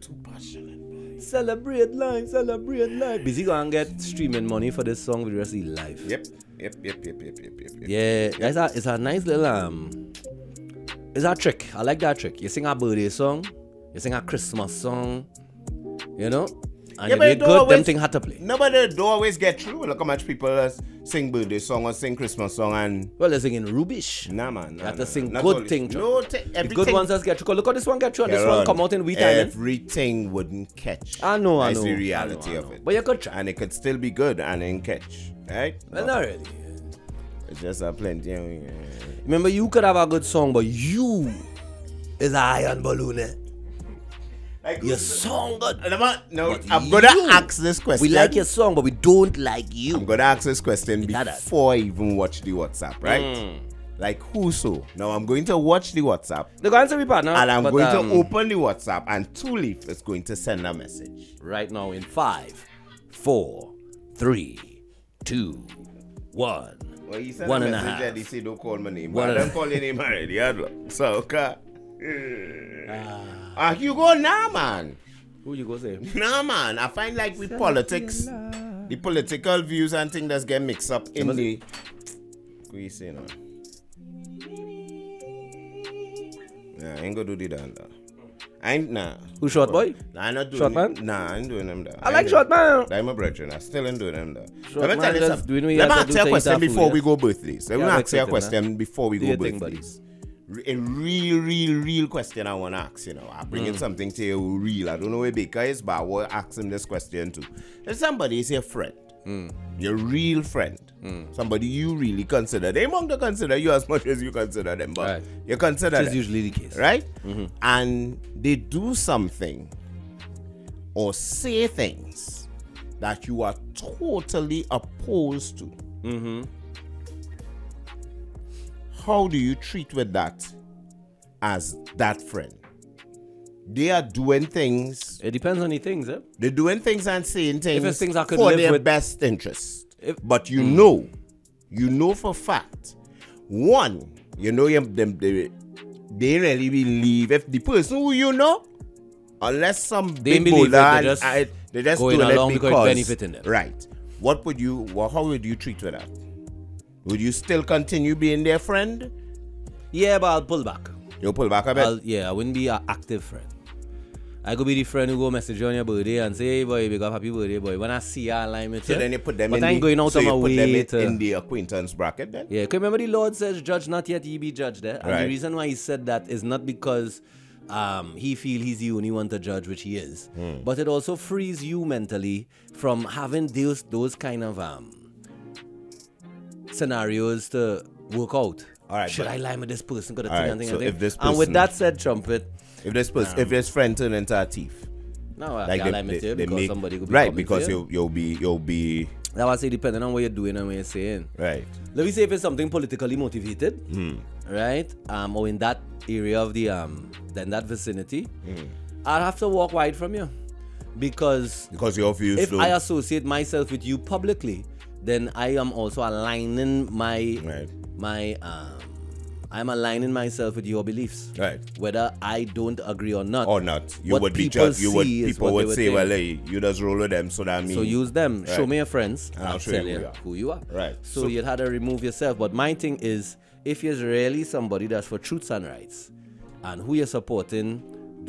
Too passionate, boy. Celebrate life. Busy go and get streaming money for this song with the rest of his life. Yep. Yeah, it's a nice little it's a trick. I like that trick. You sing a birthday song, you sing a Christmas song, you know, and you make good. Them thing had to play. No, but they don't always get through. Look how much people sing birthday song or sing Christmas song and. Well, they're singing rubbish. Nah, man. You have to sing good things. No, the good ones just get through. Look how this one get through and this one come out in wee time. Everything wouldn't catch. I know. That's the reality of it. But you could try. And it could still be good and then catch. Right? Well, not really. It's just a plenty. Remember, you could have a good song, but you is an iron balloon. Like, your song good. No, I'm going to ask this question. We like your song, but we don't like you. I'm going to ask this question before I even watch the WhatsApp, right? Like, who so? Now, I'm going to watch the WhatsApp. They're going to be partner. And I'm going to open the WhatsApp, and Tulip is going to send a message. Right now in 5, 4, 3, 2, 1. Well, he sent one a and message a half. that he said, don't call my name. But I don't call your name already. So, okay. You go now, man. Who you go say? Nah, man. I find like with politics, the political views and things that get mixed up in the. What you say now? Nah, I ain't gonna do the dance. I ain't nah. Who short boy? Nah, I'm not doing Short man? Nah, I ain't doing them there. I like short man. I'm a brethren. I still ain't doing them there. Short Let me tell you man something. just Let me ask you a question before we go birthdays. Let me ask you a question before we go birthdays. A real question I want to ask, you know. I'm bringing something to you real. I don't know where Baker is, but I will ask him this question too. If somebody is your friend, your real friend, somebody you really consider, they won't consider you as much as you consider them, but you consider them. Which is usually the case. Right? And they do something or say things that you are totally opposed to. How do you treat with that as that friend? They are doing things. It depends on the things, eh? They're doing things and saying things, if it's things I could for live their with, best interest. But you know for fact, one, you know they really believe if the person who you know, unless some big boulder, they just going do it along because benefiting them. Right. How would you treat with that? Would you still continue being their friend? Yeah, but I'll pull back. You'll pull back a bit? I wouldn't be an active friend. I could be the friend who go message you on your birthday and say, hey boy, big up, happy birthday, boy. When I see you online with so you, then you put them but in I'm going out of my way in the acquaintance bracket then? Yeah, because remember the Lord says, judge not yet ye be judged. And the reason why he said that is not because he feel he's the only one to judge, which he is. But it also frees you mentally from having those kind of scenarios to work out. All right, should I lie with this person? And with that said, Trumpet, if this friend turn into a thief, no, I can't lie with you because somebody could be right because you'll be. That was say depending on what you're doing and what you're saying. Right. Let me say if it's something politically motivated, right? Or in that area of then that vicinity, I'll have to walk wide from you because your views. If I associate myself with you publicly, then I am also aligning I'm aligning myself with your beliefs. Right. Whether I don't agree or not. You would be judged. People would say, well, hey, you just roll with them, so that means. So use them. Right. Show me your friends. And I'll show you who you are. Right. So you'd have to remove yourself. But my thing is, if you're really somebody that's for truths and rights, and who you're supporting